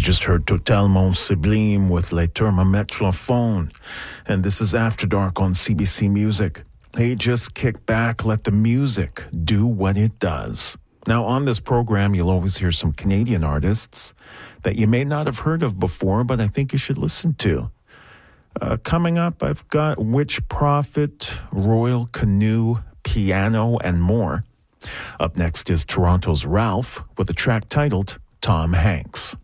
just heard Totalement Sublime with Les Thermomètres Phone. And this is After Dark on CBC Music. Hey, just kick back, let the music do what it does. Now, on this program, you'll always hear some Canadian artists that you may not have heard of before, but I think you should listen to. Coming up, I've got Witch Prophet, Royal Canoe, Piano, and more. Up next is Toronto's Ralph with a track titled Tom Hanks.